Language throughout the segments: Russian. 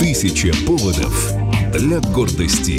Тысяча поводов для гордости.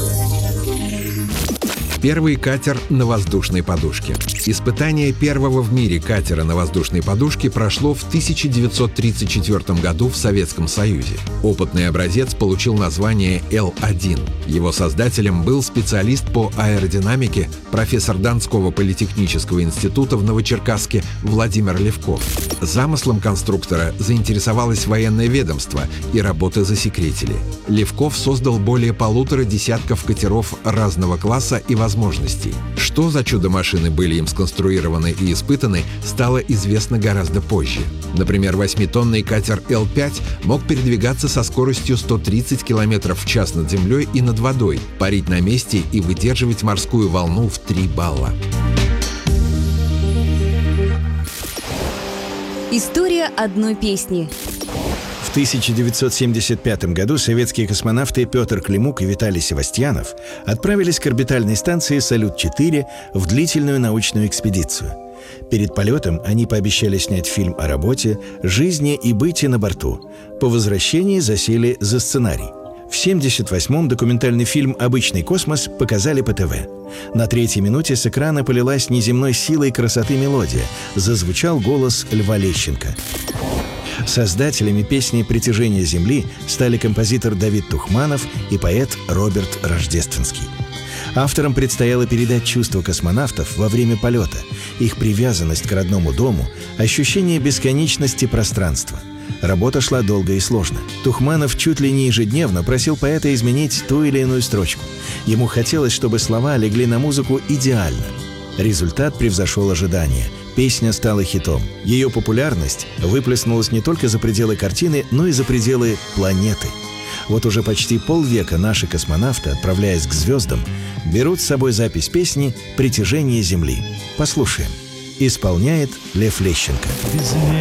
Первый катер на воздушной подушке. Испытание первого в мире катера на воздушной подушке прошло в 1934 году в Советском Союзе. Опытный образец получил название Л-1. Его создателем был специалист по аэродинамике, профессор Донского политехнического института в Новочеркасске Владимир Левков. Замыслом конструктора заинтересовалось военное ведомство, и работы засекретили. Левков создал более 1,5 десятков катеров разного класса и возможностей. Что за чудо-машины были им сконструированы и испытаны, стало известно гораздо позже. Например, 8-тонный катер Л-5 мог передвигаться со скоростью 130 км в час над землей и над водой, парить на месте и выдерживать морскую волну в 3 балла. История одной песни. В 1975 году советские космонавты Петр Климук и Виталий Севастьянов отправились к орбитальной станции «Салют-4» в длительную научную экспедицию. Перед полетом они пообещали снять фильм о работе, жизни и быте на борту. По возвращении засели за сценарий. В 1978-м документальный фильм «Обычный космос» показали по ТВ. На 3-й минуте с экрана полилась неземной силой красоты мелодия. Зазвучал голос Льва Лещенко. Создателями песни «Притяжение Земли» стали композитор Давид Тухманов и поэт Роберт Рождественский. Авторам предстояло передать чувства космонавтов во время полета, их привязанность к родному дому, ощущение бесконечности пространства. Работа шла долго и сложно. Тухманов чуть ли не ежедневно просил поэта изменить ту или иную строчку. Ему хотелось, чтобы слова легли на музыку идеально. Результат превзошел ожидания. Песня стала хитом. Ее популярность выплеснулась не только за пределы картины, но и за пределы планеты. Вот уже почти полвека наши космонавты, отправляясь к звездам, берут с собой запись песни «Притяжение Земли». Послушаем. Исполняет Лев Лещенко.